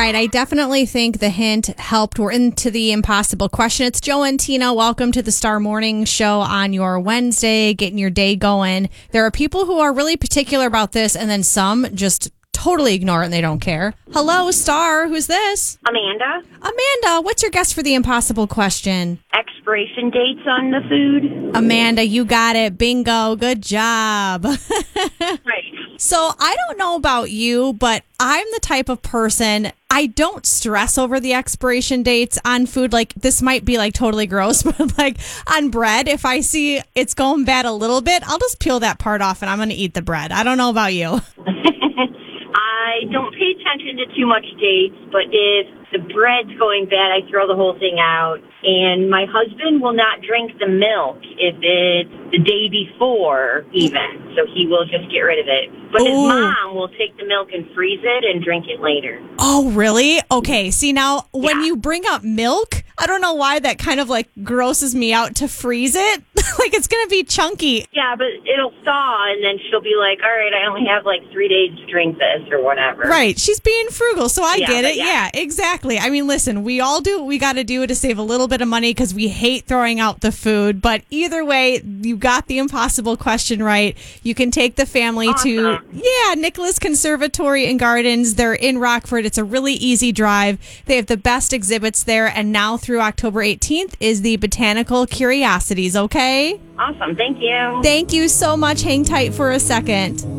right. I definitely think the hint helped. We're into the impossible question. It's Joe and Tina. Welcome to the Star Morning Show on your Wednesday, getting your day going. There are people who are really particular about this, and then some just totally ignore it and they don't care. Hello, Star. Who's this? Amanda. Amanda, what's your guess for the impossible question? Expiration dates on the food. Amanda, you got it. Bingo. Good job. Right. So I don't know about you, but I'm the type of person, I don't stress over the expiration dates on food. Like, this might be like totally gross, but like on bread, if I see it's going bad a little bit, I'll just peel that part off and I'm going to eat the bread. I don't know about you. I don't pay attention to too much dates, but if the bread's going bad, I throw the whole thing out. And my husband will not drink the milk if it's the day before even. So he will just get rid of it. But his mom will take the milk and freeze it and drink it later. Oh, really? Okay. See, now when you bring up milk, I don't know why that kind of like grosses me out to freeze it. Like it's going to be chunky. Yeah, but it'll thaw and then she'll be like, all right, I only have like 3 days to drink this or whatever. Right. She's being frugal. So I get it. Yeah, exactly. I mean, listen, we all do what we got to do to save a little bit of money because we hate throwing out the food. But either way, you got the impossible question right. You can take the family to, Nicholas Conservatory and Gardens. They're in Rockford. It's a really easy drive. They have the best exhibits there. And now through October 18th is the Botanical Curiosities, okay? Awesome. Thank you. Thank you so much. Hang tight for a second.